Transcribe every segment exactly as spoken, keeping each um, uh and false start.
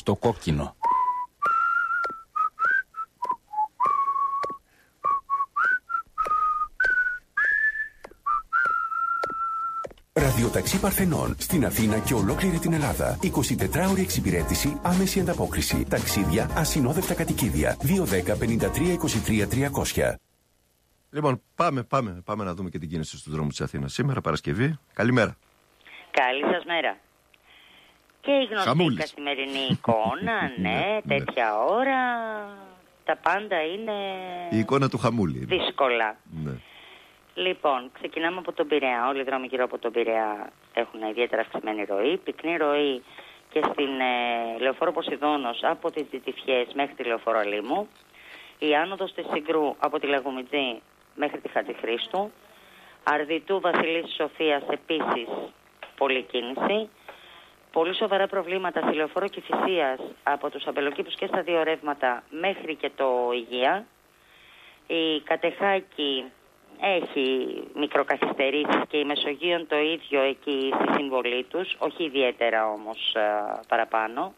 στο κόκκινο. Ραδιοταξί Παρθενών στην Αθήνα και ολόκληρη την Ελλάδα. εικοσιτετράωρη εξυπηρέτηση, άμεση ανταπόκριση. Ταξίδια, ασυνόδευτα κατοικίδια. δύο δέκα πενήντα τρία είκοσι τρία τριακόσια. Λοιπόν, πάμε, πάμε, πάμε να δούμε και την κίνηση στους δρόμους της Αθήνας. Σήμερα Παρασκευή. Καλημέρα. Καλή σας μέρα. Και η γνωστή Χαμούλης. καθημερινή εικόνα, ναι, τέτοια ώρα, τα πάντα είναι Η εικόνα του χαμούλη. δύσκολα. Ναι. Λοιπόν, ξεκινάμε από τον Πειραιά. Όλοι οι δρόμοι γύρω από τον Πειραιά έχουν ιδιαίτερα αυξημένη ροή. Πυκνή ροή και στην ε, Λεωφόρο Ποσειδώνος από τις Δυτυφιές μέχρι τη Λεωφόρο Αλήμου. Η άνοδος της Συγκρού από τη Λαγομιτζή μέχρι τη Χατζηχρήστου. Αρδιτού Βασιλής Σοφίας επίσης πολλή κίνηση. Πολύ σοβαρά προβλήματα στη Λεωφόρο Κηφισίας από τους Αμπελοκήπους και στα δύο ρεύματα μέχρι και το Υγεία. Η Κατεχάκη έχει μικροκαθυστερήσεις και η Μεσογείων το ίδιο εκεί στη συμβολή τους, όχι ιδιαίτερα όμως α, παραπάνω.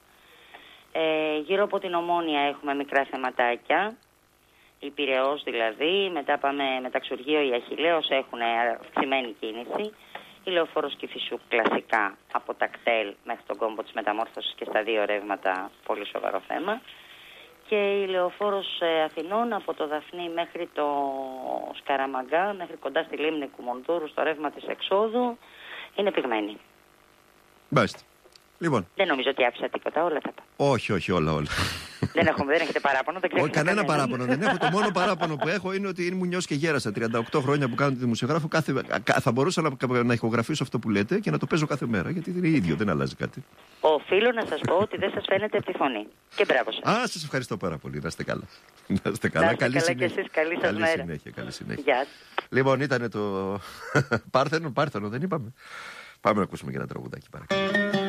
Ε, γύρω από την Ομόνια έχουμε μικρά θεματάκια, η Πειραιώς δηλαδή, μετά πάμε Μεταξουργείο, η Αχιλλέως έχουν αυξημένη κίνηση. Η Λεωφόρος Κηφισού κλασικά από τα κτέλ μέχρι τον κόμπο της Μεταμόρφωσης και στα δύο ρεύματα, πολύ σοβαρό θέμα. Και η Λεωφόρος Αθηνών από το Δαφνί μέχρι το Σκαραμαγκά, μέχρι κοντά στη λίμνη Κουμουνδούρου, στο ρεύμα της εξόδου, είναι πυγμένη. Μάλιστα. Λοιπόν. Δεν νομίζω ότι άφησα τίποτα, όλα θα πάω. Όχι, όχι, όλα, όλα. δεν, έχουμε, δεν έχετε παράπονο, δεν Όχι, κανένα παράπονο δεν έχω. Το μόνο παράπονο που έχω είναι ότι ήμουν νιός και γέρασα. τριάντα οκτώ χρόνια που κάνω τη δημοσιογράφο, κάθε, θα μπορούσα να, να ηχογραφήσω αυτό που λέτε και να το παίζω κάθε μέρα. Γιατί είναι ίδιο, δεν αλλάζει κάτι. Οφείλω να σας πω ότι δεν σας φαίνεται από τη φωνή. Και μπράβο σας. Α, σας ευχαριστώ πάρα πολύ. Να είστε καλά. Να είστε καλά. Να είστε καλή καλά συνέχεια. και εσείς, καλή σας καλή μέρα. Συνέχεια, καλή συνέχεια. Γεια. Λοιπόν, ήταν το Πάρθενο, Πάρθενο, δεν είπαμε. Πάμε να ακούσουμε και ένα τραγουδάκι, παρακαλώ.